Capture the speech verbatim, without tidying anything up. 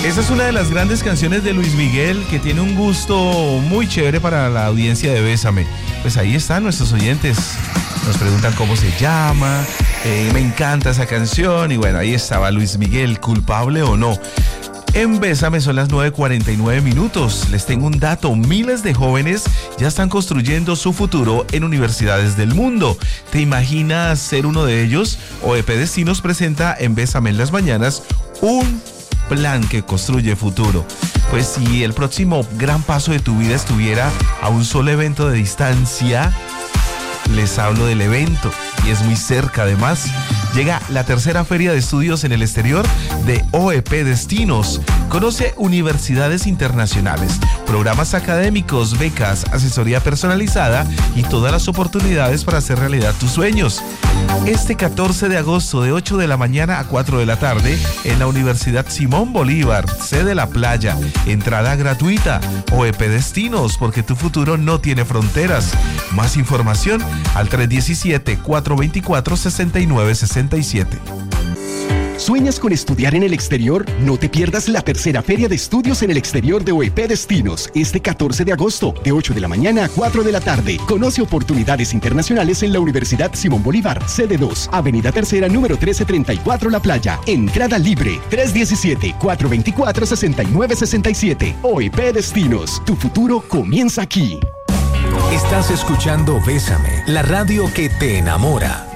Esa es una de las grandes canciones de Luis Miguel, que tiene un gusto muy chévere para la audiencia de Bésame. Pues ahí están nuestros oyentes. Nos preguntan cómo se llama, eh, me encanta esa canción. Y bueno, ahí estaba Luis Miguel, culpable o no. En Bésame son las nueve cuarenta y nueve minutos. Les tengo un dato: miles de jóvenes ya están construyendo su futuro en universidades del mundo. ¿Te imaginas ser uno de ellos? O E P Destinos presenta en Bésame en las mañanas un plan que construye futuro. Pues si el próximo gran paso de tu vida estuviera a un solo evento de distancia, les hablo del evento, y es muy cerca además. Llega la tercera Feria de Estudios en el Exterior de O E P Destinos. Conoce universidades internacionales, programas académicos, becas, asesoría personalizada y todas las oportunidades para hacer realidad tus sueños. Este catorce de agosto, de ocho de la mañana a cuatro de la tarde, en la Universidad Simón Bolívar, sede La Playa. Entrada gratuita. O E P Destinos, porque tu futuro no tiene fronteras. Más información al tres uno siete, cuatro dos cuatro, seis nueve seis siete. ¿Sueñas con estudiar en el exterior? No te pierdas la tercera Feria de Estudios en el Exterior de O E P Destinos, este catorce de agosto, de ocho de la mañana a cuatro de la tarde. Conoce oportunidades internacionales en la Universidad Simón Bolívar, sede dos, Avenida Tercera, número trece treinta y cuatro, La Playa. Entrada libre, tres uno siete, cuatro dos cuatro, seis nueve seis siete. O E P Destinos, tu futuro comienza aquí. Estás escuchando Bésame, la radio que te enamora.